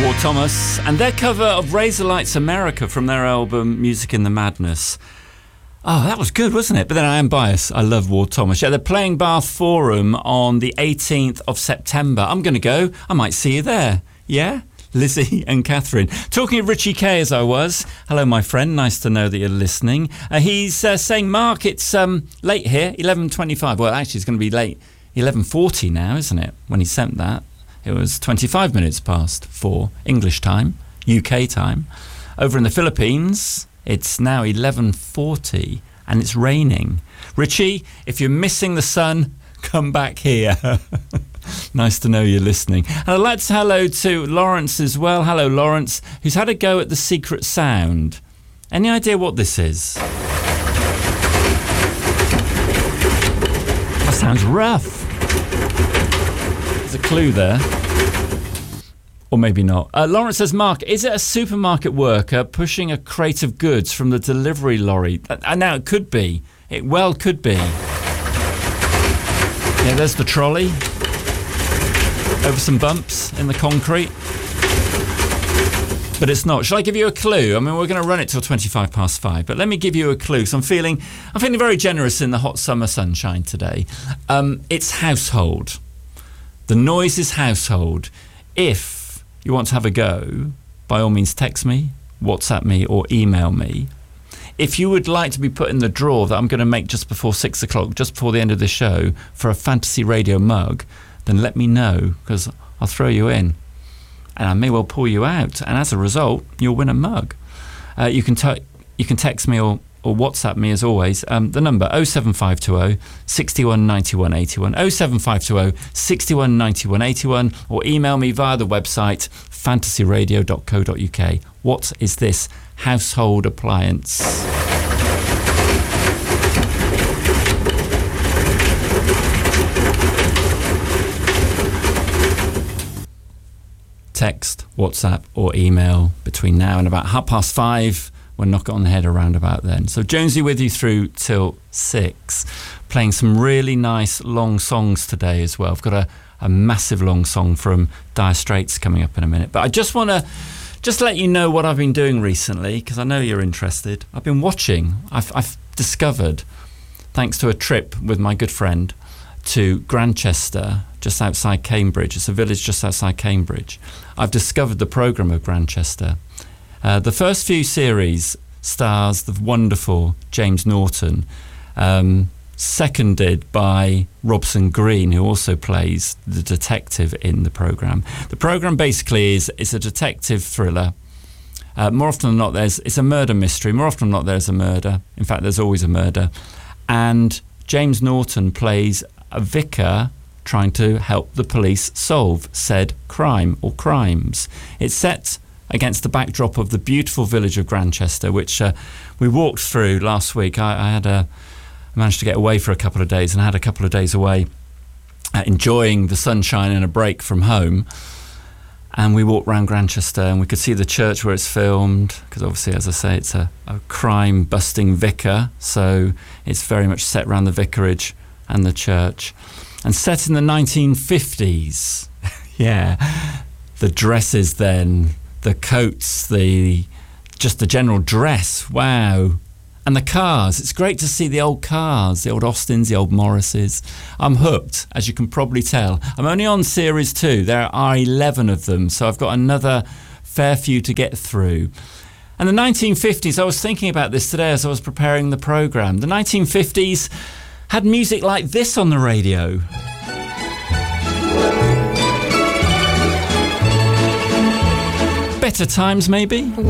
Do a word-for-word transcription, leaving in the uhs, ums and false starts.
Ward Thomas and their cover of Razorlight's America from their album Music in the Madness. Oh, that was good, wasn't it? But then I am biased. I love Ward Thomas. Yeah, they're playing Bath Forum on the eighteenth of September. I'm going to go. I might see you there. Yeah? Lizzie and Catherine. Talking of Richie Kay as I was. Hello, my friend. Nice to know that you're listening. Uh, he's uh, saying, Mark, it's um, late here, eleven twenty-five. Well, actually, it's going to be late. eleven forty now, isn't it? When he sent that. It was twenty-five minutes past four English time, U K time. Over in the Philippines, it's now eleven forty and it's raining. Richie, if you're missing the sun, come back here. Nice to know you're listening. And I'd like to say hello to Lawrence as well. Hello, Lawrence, who's had a go at the secret sound. Any idea what this is? That sounds rough. There's a clue there. Or maybe not. Uh, Lawrence says, Mark, is it a supermarket worker pushing a crate of goods from the delivery lorry? And uh, now it could be. It well could be. Yeah, there's the trolley. Over some bumps in the concrete. But it's not. Shall I give you a clue? I mean, we're going to run it till twenty-five past five, but let me give you a clue. So I'm feeling, I'm feeling very generous in the hot summer sunshine today. Um, it's household. The noise is household. If you want to have a go, by all means text me, WhatsApp me or email me. If you would like to be put in the draw that I'm going to make just before six o'clock, just before the end of the show, for a Fantasy Radio mug, then let me know, because I'll throw you in. And I may well pull you out. And as a result, you'll win a mug. Uh, you can t- you can text me or, or WhatsApp me as always. Um, the number oh seven five two oh, six one nine one eight one, oh seven five two oh, six one nine one eight one, or email me via the website fantasy radio dot co dot uk. What is this household appliance? Text, WhatsApp or email between now and about half past five. We'll knock it on the head around about then. So Jonesy with you through till six, playing some really nice long songs today as well. I've got a, a massive long song from Dire Straits coming up in a minute. But I just want to just let you know what I've been doing recently, because I know you're interested. I've been watching. I've, I've discovered, thanks to a trip with my good friend, to Grantchester, just outside Cambridge. It's a village just outside Cambridge. I've discovered the programme of Grantchester. Uh, the first few series stars the wonderful James Norton, um, seconded by Robson Green, who also plays the detective in the programme. The programme basically is it's a detective thriller. Uh, more often than not, there's it's a murder mystery. More often than not, there's a murder. In fact, there's always a murder. And James Norton plays a vicar trying to help the police solve said crime or crimes. It's set against the backdrop of the beautiful village of Grantchester, which uh, we walked through last week. I, I had a I managed to get away for a couple of days and I had a couple of days away uh, enjoying the sunshine and a break from home. And we walked around Grantchester and we could see the church where it's filmed, because obviously, as I say, it's a, a crime-busting vicar, so it's very much set around the vicarage and the church. And set in the nineteen fifties. Yeah. The dresses then, the coats, the just the general dress. Wow. And the cars. It's great to see the old cars, the old Austins, the old Morrises. I'm hooked, as you can probably tell. I'm only on series two. There are eleven of them, so I've got another fair few to get through. And the nineteen fifties, I was thinking about this today as I was preparing the programme. The nineteen fifties had music like this on the radio. Better times, maybe?